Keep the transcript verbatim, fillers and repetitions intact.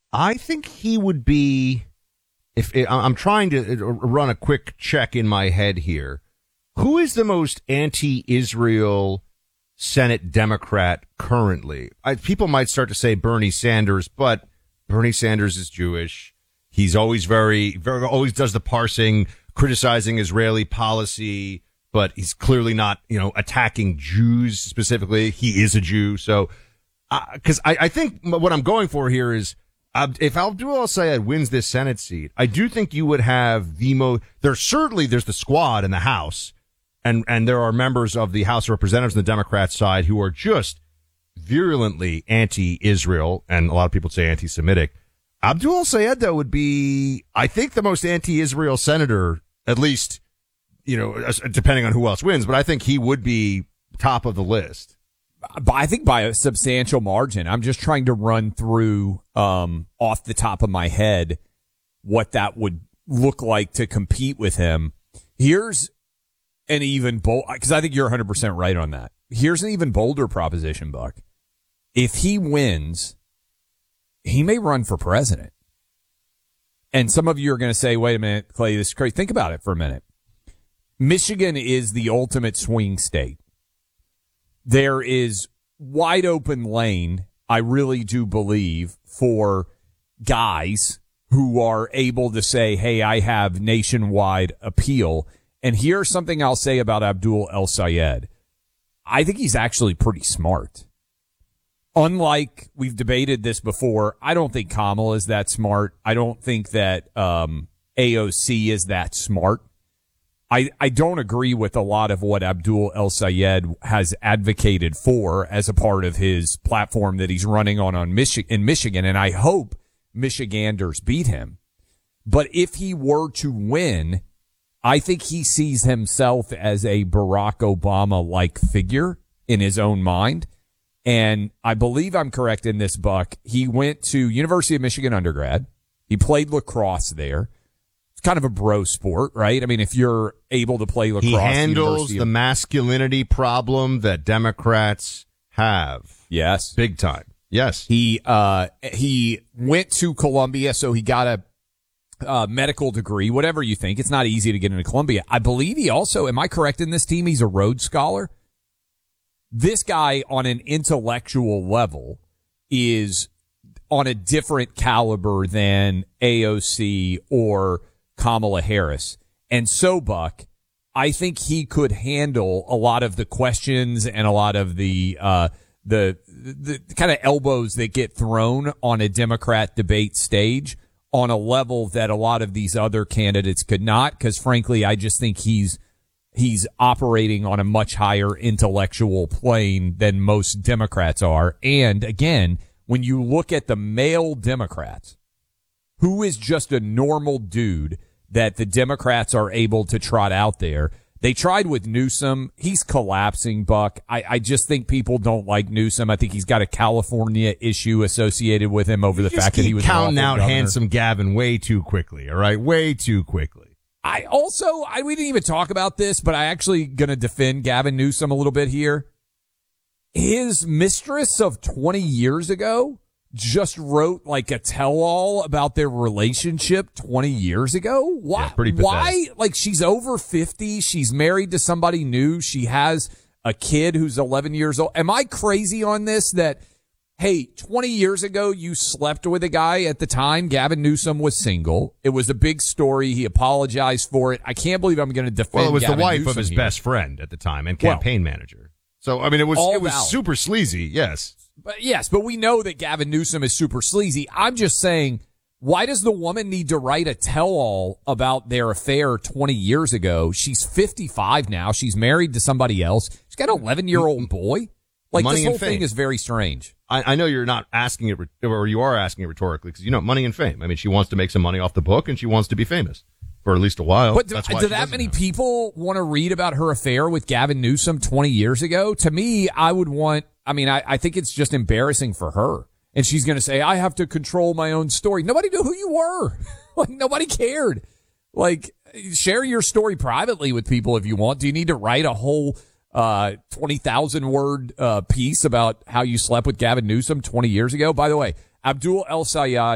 I think he would be, if I'm trying to run a quick check in my head here. Who is the most anti-Israel Senate Democrat currently? I, people might start to say Bernie Sanders, but Bernie Sanders is Jewish. He's always very, very, always does the parsing, criticizing Israeli policy, but he's clearly not, you know, attacking Jews specifically. He is a Jew. So, because uh, I, I think what I'm going for here is, uh, if Abdul El-Sayed wins this Senate seat, I do think you would have the most, there's certainly, there's the squad in the House, and, and there are members of the House of Representatives on the Democrat side who are just virulently anti-Israel, and a lot of people say anti-Semitic. Abdul El-Sayed, though, would be, I think, the most anti-Israel senator, at least, you know, depending on who else wins, but I think he would be top of the list. I think by a substantial margin. I'm just trying to run through, um, off the top of my head what that would look like to compete with him. Here's an even bold, because I think you're one hundred percent right on that. Here's an even bolder proposition, Buck. If he wins, he may run for president. And some of you are going to say, wait a minute, Clay, this is crazy. Think about it for a minute. Michigan is the ultimate swing state. There is wide open lane, I really do believe, for guys who are able to say, hey, I have nationwide appeal. And here's something I'll say about Abdul El-Sayed. I think he's actually pretty smart. Unlike, we've debated this before, I don't think Kamala is that smart. I don't think that um, A O C is that smart. I, I don't agree with a lot of what Abdul El-Sayed has advocated for as a part of his platform that he's running on, on Michi- in Michigan, and I hope Michiganders beat him. But if he were to win, I think he sees himself as a Barack Obama-like figure in his own mind. And I believe I'm correct in this, Buck. He went to University of Michigan undergrad. He played lacrosse there. It's kind of a bro sport, right? I mean, if you're able to play lacrosse. He handles the of- masculinity problem that Democrats have. Yes. Big time. Yes. He, uh, he went to Columbia, so he got a, uh, medical degree, whatever you think. It's not easy to get into Columbia. I believe he also, am I correct in this team? He's a Rhodes Scholar. This guy on an intellectual level is on a different caliber than A O C or Kamala Harris. And so, Buck, I think he could handle a lot of the questions and a lot of the, uh, the, the, the kind of elbows that get thrown on a Democrat debate stage on a level that a lot of these other candidates could not. Cause frankly, I just think he's, he's operating on a much higher intellectual plane than most Democrats are. And again, when you look at the male Democrats, who is just a normal dude that the Democrats are able to trot out there? They tried with Newsom. He's collapsing, Buck. I, I just think people don't like Newsom. I think he's got a California issue associated with him over you the fact that he was counting out governor. handsome Gavin way too quickly. All right, way too quickly. I also, I, we didn't even talk about this, but I actually going to defend Gavin Newsom a little bit here. His mistress of twenty years ago just wrote like a tell-all about their relationship twenty years ago. Why? Yeah, pretty pathetic. Why? Like, she's over fifty. She's married to somebody new. She has a kid who's eleven years old. Am I crazy on this that, hey, twenty years ago, you slept with a guy at the time? Gavin Newsom was single. It was a big story. He apologized for it. I can't believe I'm going to defend Well, it was Gavin the wife Newsom of his here. best friend at the time and campaign well, manager. So, I mean, it was, it was valid. super sleazy. Yes. But yes, but we know that Gavin Newsom is super sleazy. I'm just saying, why does the woman need to write a tell-all about their affair twenty years ago? She's fifty-five now. She's married to somebody else. She's got an eleven-year-old boy. Like, money this whole and fame. thing is very strange. I, I know you're not asking it, or you are asking it rhetorically, because, you know, money and fame. I mean, she wants to make some money off the book, and she wants to be famous for at least a while. But do, That's why do she that doesn't many have it. people want to read about her affair with Gavin Newsom twenty years ago? To me, I would want, I mean, I, I think it's just embarrassing for her. And she's going to say, I have to control my own story. Nobody knew who you were. Like, nobody cared. Like, share your story privately with people if you want. Do you need to write a whole uh twenty thousand word uh piece about how you slept with Gavin Newsom twenty years ago? By the way, Abdul El-Sayed